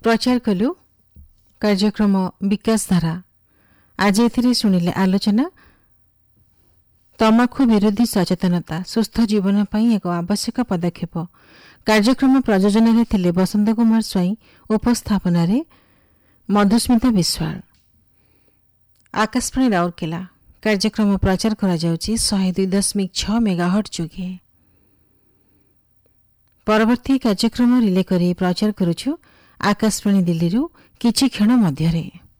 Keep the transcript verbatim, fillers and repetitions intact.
प्रचार कलु कार्यक्रम विकास धारा। आज ए शुणिले आलोचना तमाखु विरोधी सचेतनता सुस्थ जीवन पाई एक आवश्यक पदक्षेप। कार्यक्रम प्रयोजन थिले बसंत कुमार स्वाई, उपस्थापन मधुस्मिता विश्वाल। आकाशवाणी राउरकेला कार्यक्रम प्रचार करा जाउची शहे दुई दशमिक छ मेगाहर्ट्ज जोगे। परवर्ती कार्यक्रम रिले करी प्रचार करुछु आकाशवाणी दिल्ली किछि क्षण मध्यरे।